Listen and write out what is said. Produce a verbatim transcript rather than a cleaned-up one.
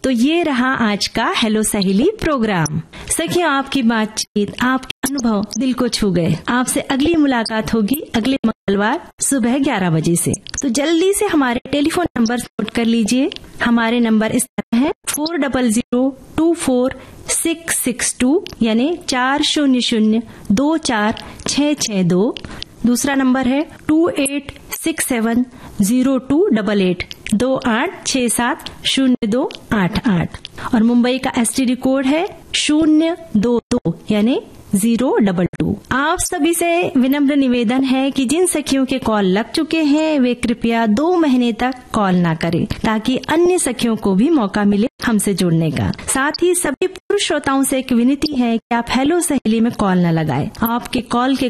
तो ये रहा आज का हेलो सहेली प्रोग्राम। सखियों, आपकी बातचीत, आपके अनुभव दिल को छू गए। आपसे अगली मुलाकात होगी अगले मंगलवार सुबह ग्यारह बजे से। तो जल्दी से हमारे टेलीफोन नंबर नोट कर लीजिए। हमारे नंबर इस तरह है फोर डबल जीरो टू फोर सिक्स सिक्स टू यानी चार शून्य शून्य दो चार छः छः दो। दूसरा नंबर है two at six seven zero two double at दो आठ छः सात शून्य दो आठ आठ। और मुंबई का एसटीडी कोड है शून्य दो दो यानी जीरो डबल टू। आप सभी से विनम्र निवेदन है कि जिन सखियों के कॉल लग चुके हैं वे कृपया दो महीने तक कॉल ना करें, ताकि अन्य सखियों को भी मौका मिले हमसे जुड़ने का। साथ ही सभी पुरुष श्रोताओं से एक विनती है कि आप हेलो सहेली में कॉल न लगाएं। आपके कॉल के